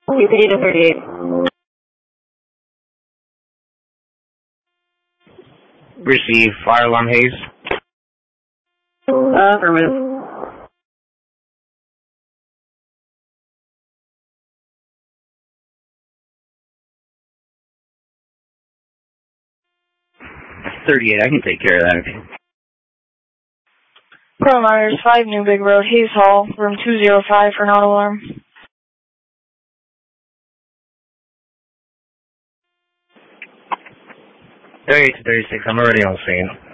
We paid a 38. Receive. Fire alarm Hayes. Affirmative. .38, I can take care of that. Pro Miners, 5 New Big Road, Hayes Hall, room 205 for non alarm. 38 to 36, I'm already on scene.